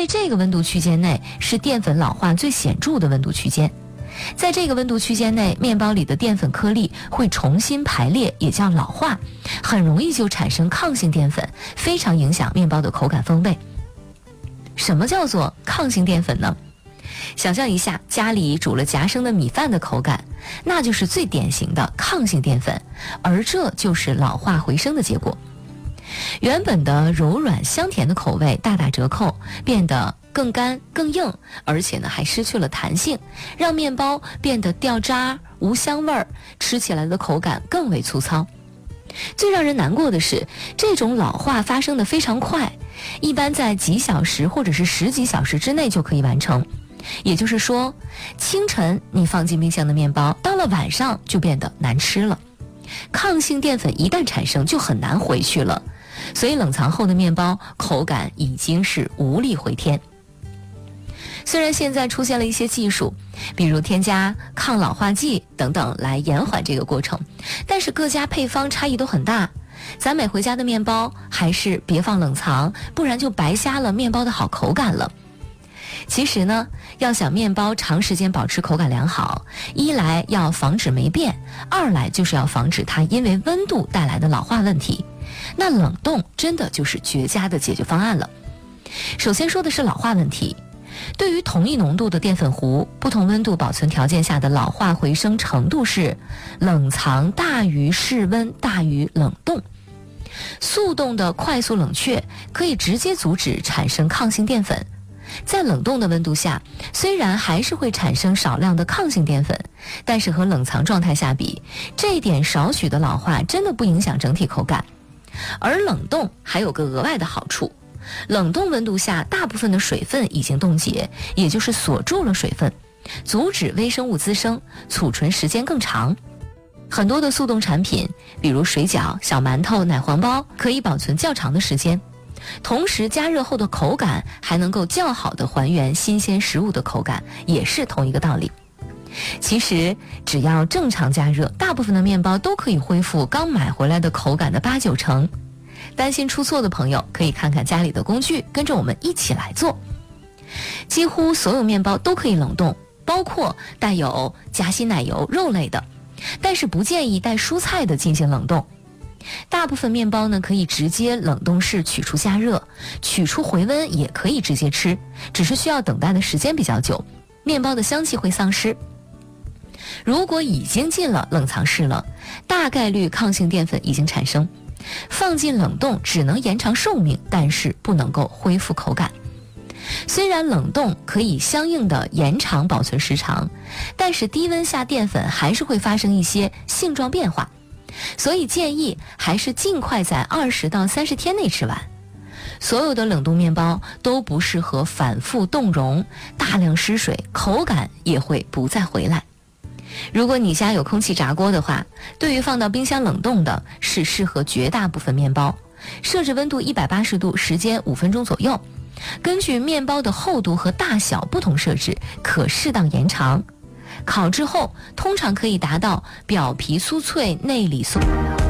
为这个温度区间内是淀粉老化最显著的温度区间。在这个温度区间内，面包里的淀粉颗粒会重新排列，也叫老化，很容易就产生抗性淀粉，非常影响面包的口感风味。什么叫做抗性淀粉呢？想象一下，家里煮了夹生的米饭的口感，那就是最典型的抗性淀粉，而这就是老化回升的结果。原本的柔软香甜的口味大打折扣，变得更干更硬，而且呢还失去了弹性，让面包变得掉渣无香味儿，吃起来的口感更为粗糙。最让人难过的是，这种老化发生的非常快，一般在几小时或者是10几小时之内就可以完成。也就是说，清晨你放进冰箱的面包，到了晚上就变得难吃了。抗性淀粉一旦产生就很难回去了，所以冷藏后的面包口感已经是无力回天。虽然现在出现了一些技术，比如添加抗老化剂等等来延缓这个过程，但是各家配方差异都很大。咱买回家的面包还是别放冷藏，不然就白瞎了面包的好口感了。其实呢，要想面包长时间保持口感良好，一来要防止霉变，二来就是要防止它因为温度带来的老化问题。那冷冻真的就是绝佳的解决方案了。首先说的是老化问题。对于同一浓度的淀粉糊，不同温度保存条件下的老化回升程度是冷藏大于室温大于冷冻。速冻的快速冷却可以直接阻止产生抗性淀粉。在冷冻的温度下，虽然还是会产生少量的抗性淀粉，但是和冷藏状态下比，这一点少许的老化真的不影响整体口感。而冷冻还有个额外的好处，冷冻温度下大部分的水分已经冻结，也就是锁住了水分，阻止微生物滋生，储存时间更长。很多的速冻产品，比如水饺、小馒头、奶黄包，可以保存较长的时间，同时加热后的口感还能够较好的还原新鲜食物的口感，也是同一个道理。其实只要正常加热，大部分的面包都可以恢复刚买回来的口感的8、9成。担心出错的朋友可以看看家里的工具，跟着我们一起来做。几乎所有面包都可以冷冻，包括带有夹心奶油、肉类的，但是不建议带蔬菜的进行冷冻。大部分面包呢可以直接冷冻室取出加热，取出回温也可以直接吃，只是需要等待的时间比较久，面包的香气会丧失。如果已经进了冷藏室了，大概率抗性淀粉已经产生，放进冷冻只能延长寿命，但是不能够恢复口感。虽然冷冻可以相应的延长保存时长，但是低温下淀粉还是会发生一些性状变化，所以建议还是尽快在20到30天内吃完。所有的冷冻面包都不适合反复冻溶，大量失水，口感也会不再回来。如果你家有空气炸锅的话，对于放到冰箱冷冻的是适合绝大部分面包，设置温度180度，时间5分钟左右。根据面包的厚度和大小不同设置，可适当延长。烤制后通常可以达到表皮酥脆内里松软。